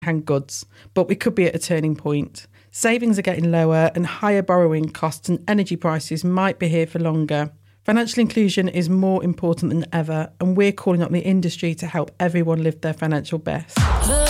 second-hand goods, but we could be at a turning point. Savings are getting lower and higher borrowing costs and energy prices might be here for longer. Financial inclusion is more important than ever, and we're calling on the industry to help everyone live their financial best.